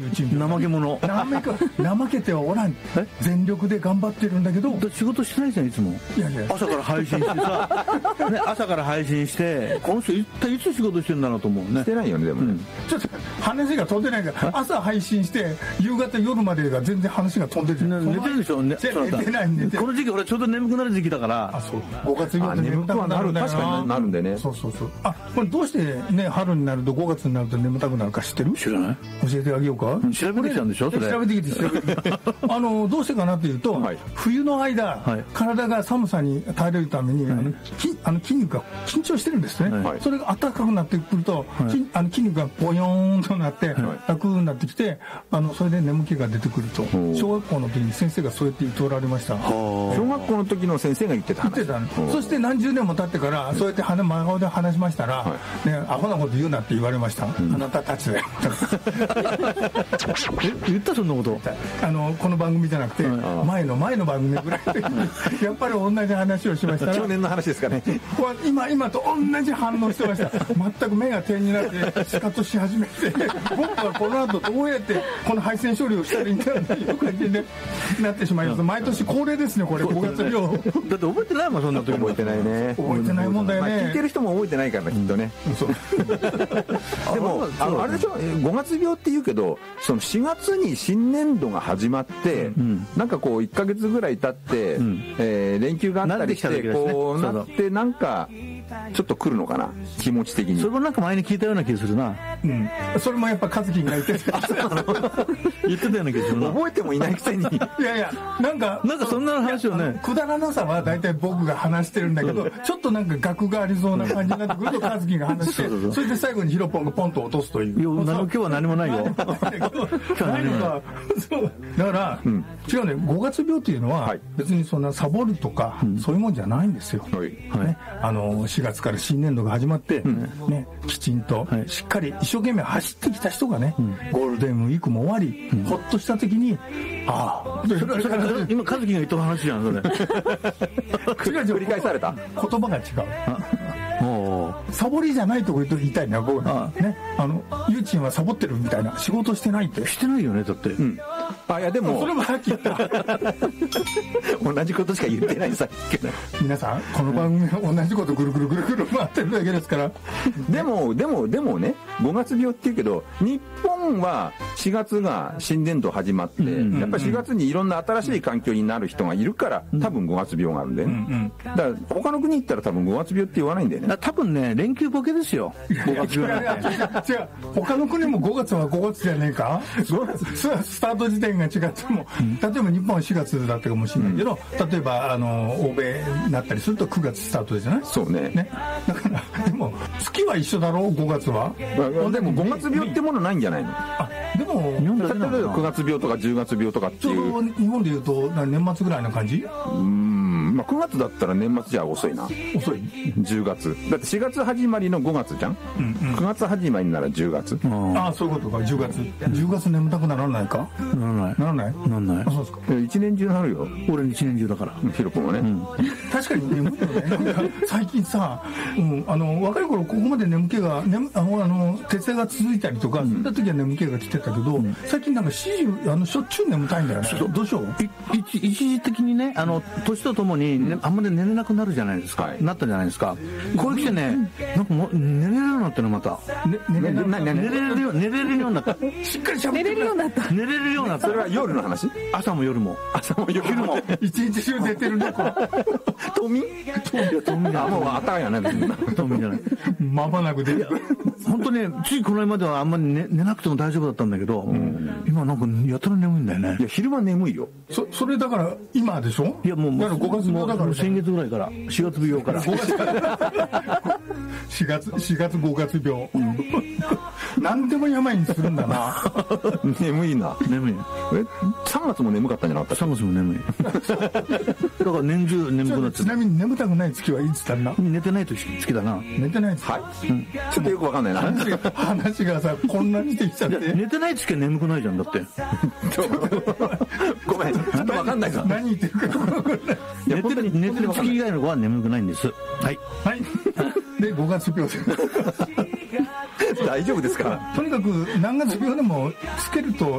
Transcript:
うちん怠け者。 怠けてはおらん。全力で頑張ってるんだけど。 仕事してないじゃん、いつも。 いやいや朝から配信してさ、ね、朝から配信して、この人一体いつ仕事してんだろうと思うね。 してないよね、でもね。 ちょっと話が飛んでないから、朝配信して、夕方夜までが全然話が飛んでる。 寝てるでしょ、寝てない。この時期、俺ちょうど眠くなる時期だから。 あ、そう。5月病で眠たくなるんだよな。 確かになるんでね。 そう。あ、これどうしてね、春になると5月になると眠たくなるか知ってる？ 知らない？ 教えてあげようか？ 調べてきたんでしょ、それ。 調べてきて。どうしてかなというと、冬の間、体が寒さに耐えれるために、筋肉が緊張してるんですね。それが暖かくなってくると、筋肉がボヨーンとなって、楽になってきて、それで眠気が出てくると。小学校の時に先生がそうやって言っておられました。 小学校の時の先生が言ってた話。 そして何十年も経ってから、そうやって真顔で話しましたら、アホなこと言うなって言われました。あなたたちで。 言ったそんなこと？ この番組じゃなくて、前の番組ぐらいで、やっぱり同じ話をしましたら。 去年の話ですかね。 今と同じ反応してました。全く目が点になって、スカッとし始めて、僕はこの後どうやってこの配線処理をしたらいいんだろうという感じでなってしまいます。毎年恒例ですね、これ、5月病。 だって覚えてないもん、そんな時。 覚えてないね。 覚えてないもんだよね。 聞いてる人も覚えてないからね、きっとね。でも、あれでしょ、5月病って言うけど、その4月に新年度が始まって、なんかこう1ヶ月ぐらい経って、連休があったりして、こうなって、なんか、ちょっと来るのかな、気持ち的に。 それもなんか前に聞いたような気がするな。 それもやっぱ和樹が言ってた。 言ってたような気がするな。 覚えてもいないくせに。 いや、なんかそんな話をね。 くだらなさは大体僕が話してるんだけど、ちょっとなんか額がありそうな感じになってくると和樹が話して、それで最後にヒロポンがポンと落とすという。 今日は何もないよ。 だから、違うね、5月病っていうのは、別にそんなサボるとか、そういうもんじゃないんですよ。4月から新年度が始まって、きちんと、しっかり一生懸命走ってきた人がね、ゴールデンウィークも終わり、ほっとした時に、ああ、 それ今和樹が言った話じゃん、それ。 繰り返された。 言葉が違う。サボりじゃないとこ言いたいな、僕はね。ゆうちんはサボってるみたいな、仕事してないって。 してないよね、だって。 いやでもそれもさっき言った同じことしか言ってないさっきから。 皆さんこの番組は同じことぐるぐる回ってるだけですから。 でもね、5月病っていうけど、日本は4月が新年度始まって、やっぱり4月にいろんな新しい環境になる人がいるから、多分5月病があるんだよね。だから他の国行ったら多分5月病って言わないんだよね。 多分ね、連休ボケですよ、5月病。 違う、他の国も5月は5月じゃねえか。スタート時点が違っても、例えば日本は4月だったかもしれないけど、例えば欧米になったりすると9月スタートじゃない。 そうね。 だからでも月は一緒だろう、5月は。 でも5月病ってものないんじゃないの。 でも例えば9月病とか10月病とかっていう。 ちょうど日本でいうと年末ぐらいな感じ。 9月だったら年末じゃ遅いな。 遅い。 10月だって4月始まりの5月じゃん。9月始まりなら10月。 ああ、そういうことか。10月眠たくならないか。 ならない。 あ、そうですか。 一年中なるよ。 俺一年中だから。 ヒロポンはね。 確かに眠いよね。最近さ、若い頃ここまで眠気が徹夜が続いたりとか、そういった時は眠気が来てたけど、最近なんかしょっちゅう眠たいんだよね。どうしよう。 一時的にね、年とともにあんまり寝れなくなるじゃないですか。なったじゃないですか。これ来てね、なんかもう寝れるようになってるのまた。寝れるようになった。 しっかり喋って寝れるようになった。 寝れるようになった。 それは夜の話？ 朝も夜も。 昼も。 一日中寝てるね、これ。 冬眠だ。もうあったかいよね。 冬眠じゃない。 まもなく出る。 本当ね、ついこの間まではあんまり寝なくても大丈夫だったんだけど、今なんかやたら眠いんだよね。 いや、昼間眠いよ。 それだから今でしょ。 いやもうだから5月病だから。 先月ぐらいから、4月病から。 4月5月病。何でも病にするんだな。 眠いな。 眠い。 3月も眠かったんじゃなかった？ 3月も眠い。だから年中眠くなってちなみに眠たくない月はいつだな。 寝てない月だな。 寝てない月。 はい。ちょっとよくわかんないな。 話がさ、混乱してきちゃって。 寝てない月は眠くないじゃん、だって。 ごめん、ちょっとわかんないぞ。 何言ってるか分かんない。 寝てる月以外の子は眠くないんです。はい。 はい。で、5月病で。 大丈夫ですか？ とにかく何月病でもつけると